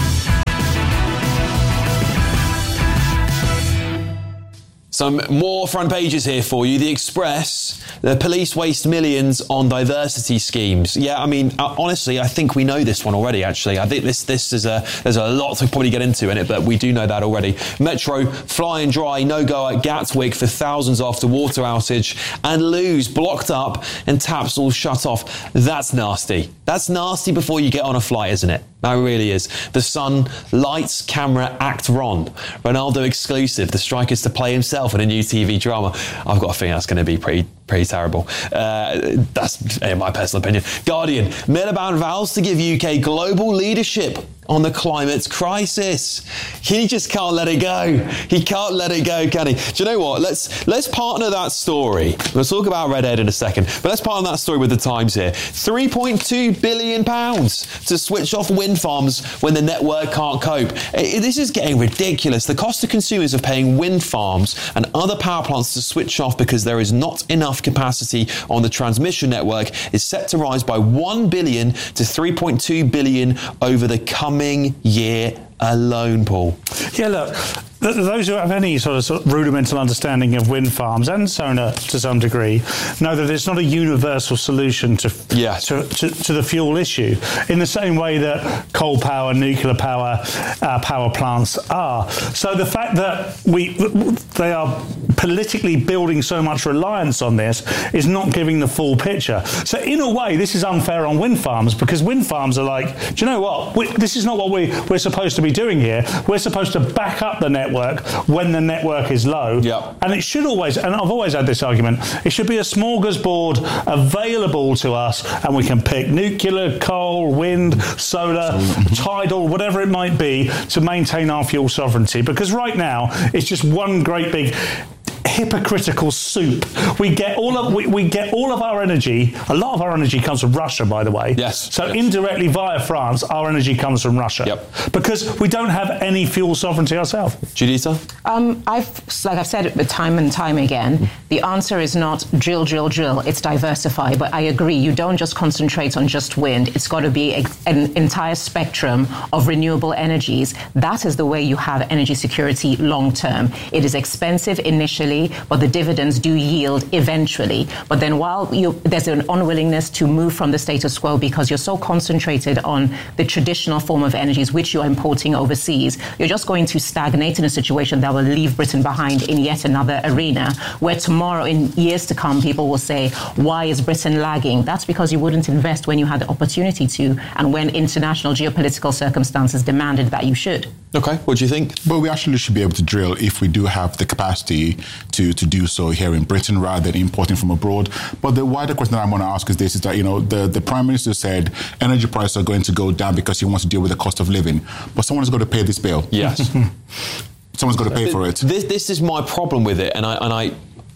Some more front pages here for you. The Express, the police waste millions on diversity schemes. Yeah, I mean, uh, honestly, I think we know this one already, actually. I think this this is a, there's a lot to probably get into in it, but we do know that already. Metro, flying dry, no-go at Gatwick for thousands after water outage, and Lewes blocked up and taps all shut off. That's nasty. That's nasty before you get on a flight, isn't it? That really is. The Sun, lights, camera, act Ron. Ronaldo exclusive. The striker's to play himself in a new T V drama. I've got a feeling that's going to be pretty pretty terrible. Uh, that's in my personal opinion. Guardian, Miliband vows to give U K global leadership on the climate crisis. He just can't let it go. He can't let it go, can he? Do you know what? Let's let's partner that story. We'll talk about Red Ed in a second, but let's partner that story with the Times here. three point two billion pounds to switch off wind farms when the network can't cope. It, this is getting ridiculous. The cost to consumers of paying wind farms and other power plants to switch off because there is not enough capacity on the transmission network is set to rise by one billion to three point two billion over the coming year alone, Paul. Yeah, look, th- those who have any sort of, sort of rudimental understanding of wind farms and solar to some degree know that it's not a universal solution to, yeah. to, to, to the fuel issue, in the same way that coal power, nuclear power, uh, power plants are. So the fact that we they are politically building so much reliance on this is not giving the full picture. So in a way, this is unfair on wind farms, because wind farms are like, do you know what? We, this is not what we, we're supposed to be doing here. We're supposed to back up the network when the network is low. Yep. And it should always, and I've always had this argument, it should be a smorgasbord available to us, and we can pick nuclear, coal, wind, solar, tidal, whatever it might be, to maintain our fuel sovereignty. Because right now, it's just one great big hypocritical soup. We get all of we, we get all of our energy. A lot of our energy comes from Russia, by the way. Yes. So yes. indirectly via France, our energy comes from Russia. Yep. Because we don't have any fuel sovereignty ourselves. Juditha? Um, I've like I've said it time and time again. The answer is not drill, drill, drill. It's diversify. But I agree. You don't just concentrate on just wind. It's got to be a, an entire spectrum of renewable energies. That is the way you have energy security long term. It is expensive initially, but the dividends do yield eventually. But then while you, there's an unwillingness to move from the status quo because you're so concentrated on the traditional form of energies which you're importing overseas, you're just going to stagnate in a situation that will leave Britain behind in yet another arena where tomorrow, in years to come, people will say, why is Britain lagging? That's because you wouldn't invest when you had the opportunity to, and when international geopolitical circumstances demanded that you should. Okay, what do you think? But we actually should be able to drill if we do have the capacity to, to do so here in Britain rather than importing from abroad. But the wider question that I want to ask is this, is that, you know, the, the Prime Minister said energy prices are going to go down because he wants to deal with the cost of living. But someone's got to pay this bill. Yes. Someone's got to pay for it. This, this is my problem with it, and I and I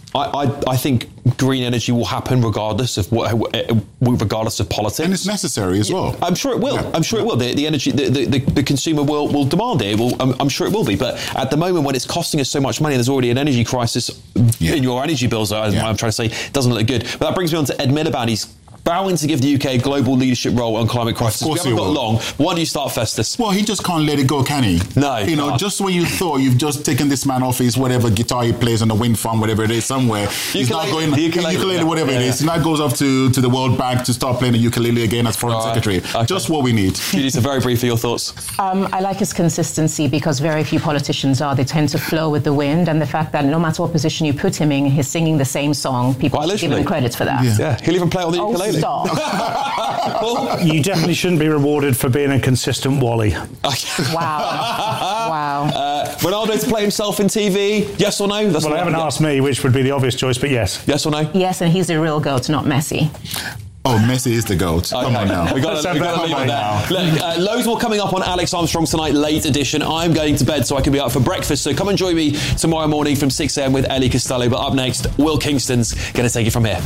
I, I, I think green energy will happen regardless of what, regardless of politics, and it's necessary as well. I'm sure it will. Yeah. I'm sure it will. The, the energy, the, the, the consumer will will demand it. it will, I'm, I'm sure it will be. But at the moment, when it's costing us so much money, and there's already an energy crisis yeah. in your energy bills. As yeah. I'm trying to say, it doesn't look good. But that brings me on to Ed Miliband. He's vowing to give the U K a global leadership role on climate crisis. Of course we haven't got will. long. Why don't you start, Festus? Well, he just can't let it go, can he? No. You know, no. just when you thought you've just taken this man off his whatever guitar he plays on the wind farm, whatever it is, somewhere. He's not going, the ukulele, ukulele whatever yeah, it is. Yeah. He now goes off to, to the World Bank to start playing the ukulele again as Foreign right. Secretary. Okay. Just what we need. Judy, so very briefly, your thoughts? Um, I like his consistency because very few politicians are. They tend to flow with the wind, and the fact that no matter what position you put him in, he's singing the same song. People should give him credit for that. Yeah. yeah. He'll even play on the oh, ukulele. Stop. You definitely shouldn't be rewarded for being a consistent Wally. Wow. Wow. Uh, Ronaldo to play himself in T V, yes or no? That's well, they haven't asked me, which would be the obvious choice, but yes. Yes or no? Yes, and he's the real GOAT, not Messi. Oh, Messi is the GOAT. Okay. Come on now. We've got to leave it there. Look, uh, loads more coming up on Alex Armstrong tonight, late edition. I'm going to bed so I can be up for breakfast. So come and join me tomorrow morning from six a.m. with Ellie Costello. But up next, Will Kingston's going to take it from here.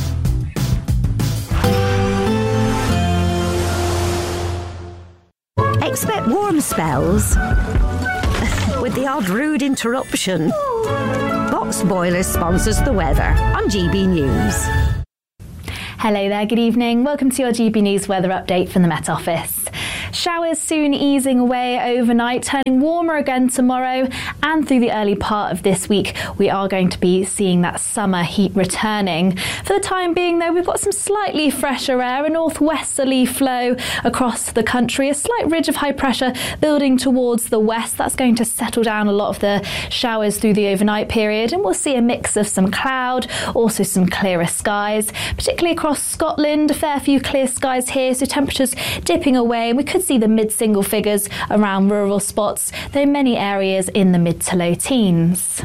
Expect warm spells with the odd rude interruption. Box Boilers sponsors the weather on G B News. Hello there, good evening. Welcome to your G B News weather update from the Met Office. Showers soon easing away overnight, turning warmer again tomorrow, and through the early part of this week we are going to be seeing that summer heat returning. For the time being though, we've got some slightly fresher air, a northwesterly flow across the country, a slight ridge of high pressure building towards the west. That's going to settle down a lot of the showers through the overnight period, and we'll see a mix of some cloud, also some clearer skies, particularly across Scotland. A fair few clear skies here, so temperatures dipping away, and we could see the mid-single figures around rural spots, though many areas in the mid to low teens.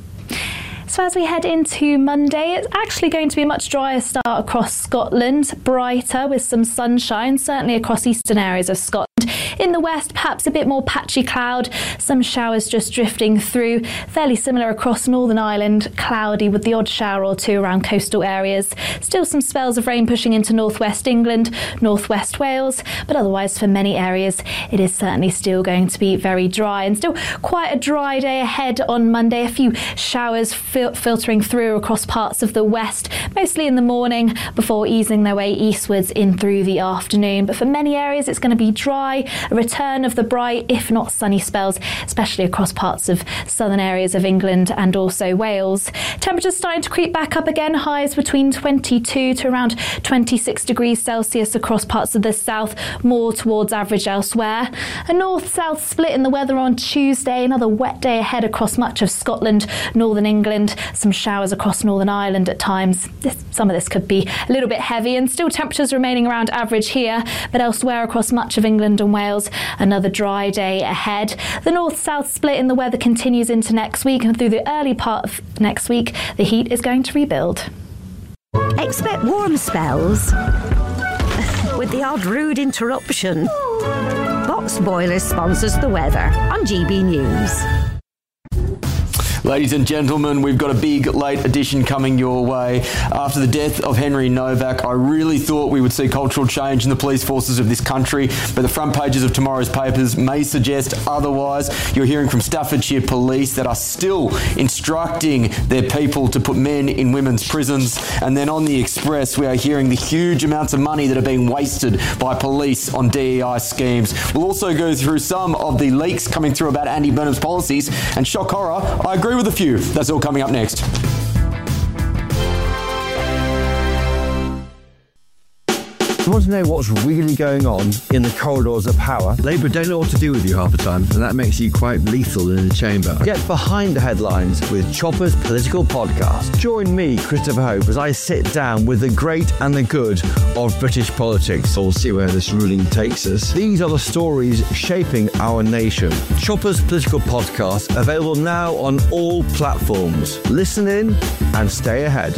So as we head into Monday, it's actually going to be a much drier start across Scotland, brighter with some sunshine, certainly across eastern areas of Scotland. In the west, perhaps a bit more patchy cloud, some showers just drifting through, fairly similar across Northern Ireland, cloudy with the odd shower or two around coastal areas. Still some spells of rain pushing into northwest England, northwest Wales, but otherwise for many areas it is certainly still going to be very dry, and still quite a dry day ahead on Monday. A few showers fil- filtering through across parts of the west, mostly in the morning before easing their way eastwards in through the afternoon. But for many areas it's going to be dry, a return of the bright, if not sunny spells, especially across parts of southern areas of England and also Wales. Temperatures starting to creep back up again, highs between twenty-two to around twenty-six degrees Celsius across parts of the south, more towards average elsewhere. A north-south split in the weather on Tuesday, another wet day ahead across much of Scotland, northern England, some showers across Northern Ireland at times. This, some of this could be a little bit heavy, and still temperatures remaining around average here, but elsewhere across much of England and Wales, another dry day ahead. The north-south split in the weather continues into next week, and through the early part of next week, the heat is going to rebuild. Expect warm spells with the odd rude interruption. Box Boilers sponsors the weather on G B News. Ladies and gentlemen, we've got a big late edition coming your way. After the death of Henry Novak, I really thought we would see cultural change in the police forces of this country, but the front pages of tomorrow's papers may suggest otherwise. You're hearing from Staffordshire Police that are still instructing their people to put men in women's prisons. And then on the Express, we are hearing the huge amounts of money that are being wasted by police on D E I schemes. We'll also go through some of the leaks coming through about Andy Burnham's policies, and shock horror, I agree with a few. That's all coming up next. You want to know what's really going on in the corridors of power? Labour don't know what to do with you half the time, and that makes you quite lethal in the chamber. Get behind the headlines with Chopper's Political Podcast. Join me, Christopher Hope, as I sit down with the great and the good of British politics. We'll see where this ruling takes us. These are the stories shaping our nation. Chopper's Political Podcast, available now on all platforms. Listen in and stay ahead.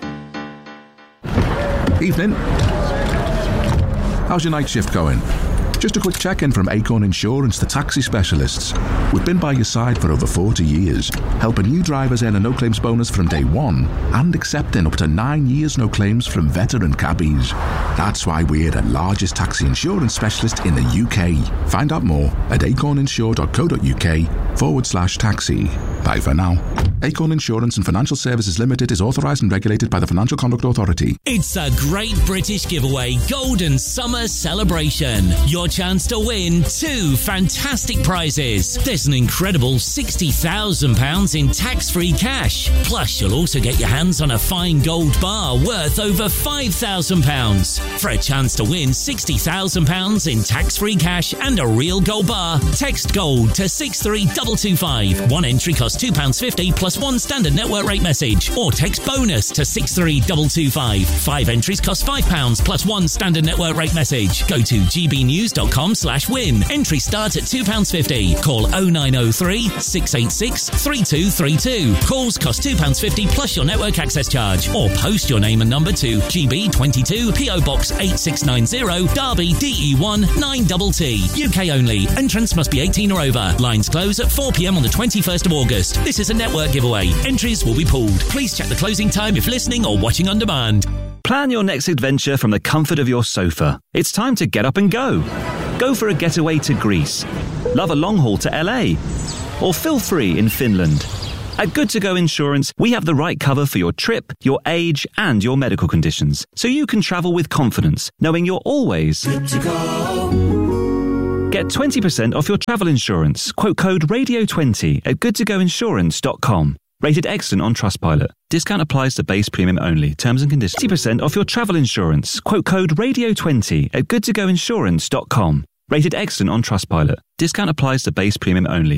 Evening. How's your night shift going? Just a quick check-in from Acorn Insurance, the taxi specialists. We've been by your side for over forty years, helping new drivers earn a no-claims bonus from day one and accepting up to nine years no claims from veteran cabbies. That's why we're the largest taxi insurance specialist in the U K. Find out more at acorninsure.co.uk forward slash taxi. Bye for now. Acorn Insurance and Financial Services Limited is authorised and regulated by the Financial Conduct Authority. It's a Great British Giveaway Golden Summer Celebration. Your chance to win two fantastic prizes. There's an incredible sixty thousand pounds in tax-free cash. Plus, you'll also get your hands on a fine gold bar worth over five thousand pounds. For a chance to win sixty thousand pounds in tax-free cash and a real gold bar, text GOLD to six three two two five. One entry costs two pounds fifty plus one standard network rate message. Or text BONUS to six three two two five. Five entries cost five pounds plus one standard network rate message. Go to gbnews.com slash win. Entry starts at two pounds fifty. Call oh nine oh three, six eight six, three two three two. Calls cost two pounds fifty plus your network access charge. Or post your name and number to G B twenty-two P O Box eight six nine zero, Derby D E one nine T T. U K only. Entrants must be eighteen or over. Lines close at four p.m. on the twenty-first of August. This is a network giveaway. Entries will be pulled. Please check the closing time if listening or watching on demand. Plan your next adventure from the comfort of your sofa. It's time to get up and go. Go for a getaway to Greece. Love a long haul to L A. Or feel free in Finland. At Good To Go Insurance, we have the right cover for your trip, your age, and your medical conditions, so you can travel with confidence, knowing you're always good to go. Get twenty percent off your travel insurance. Quote code radio twenty at good to go insurance dot com. Rated excellent on Trustpilot. Discount applies to base premium only. Terms and conditions. twenty percent off your travel insurance. Quote code radio twenty at good to go insurance dot com. Rated excellent on Trustpilot. Discount applies to base premium only.